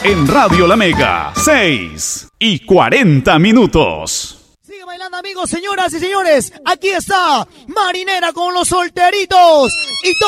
en Radio La Mega, 6:40. Sigue bailando, amigos, señoras y señores. Aquí está Marinera con los solteritos. Y